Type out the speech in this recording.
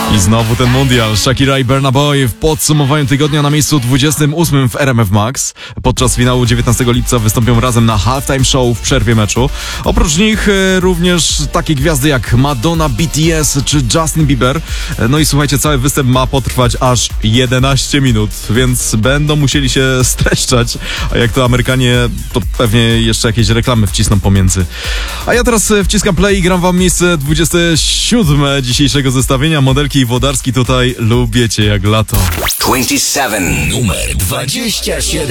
I znowu ten mundial. Shakira i Burna Boy w podsumowaniu tygodnia na miejscu 28 w RMF Max. Podczas finału 19 lipca wystąpią razem na halftime show w przerwie meczu. Oprócz nich również takie gwiazdy jak Madonna, BTS czy Justin Bieber. No i słuchajcie, cały występ ma potrwać aż 11 minut, więc będą musieli się streszczać. A jak to Amerykanie, to pewnie jeszcze jakieś reklamy wcisną pomiędzy. A ja teraz wciskam play i gram wam miejsce 27 dzisiejszego zestawienia. Modelki i Włodarski tutaj lubię cię jak lato. 27. Numer 27.